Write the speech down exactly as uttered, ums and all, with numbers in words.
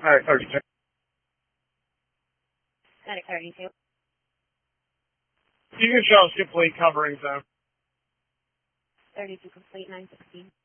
All right, thirty-two. Medic thirty-two. You can show us complete covering zone. thirty-two complete, nine sixteen.